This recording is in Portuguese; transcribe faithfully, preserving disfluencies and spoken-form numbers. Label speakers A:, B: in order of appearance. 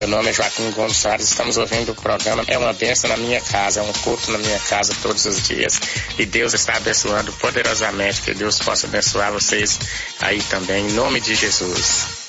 A: Meu nome é Joaquim Gomes Soares, estamos ouvindo o programa É uma Bênção na Minha Casa, é um culto na minha casa todos os dias e Deus está abençoando poderosamente, que Deus possa abençoar vocês aí também, em nome de Jesus.